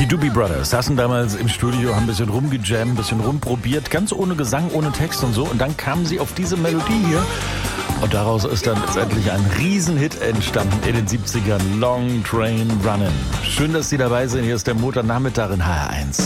Doobie Brothers saßen damals im Studio, haben ein bisschen rumgejammt, ein bisschen rumprobiert, ganz ohne Gesang, ohne Text und so. Und dann kamen sie auf diese Melodie hier. Und daraus ist dann letztendlich ein Riesenhit entstanden in den 70ern. Long Train Runnin'. Schön, dass Sie dabei sind. Hier ist der Montag Nachmittag in HR1.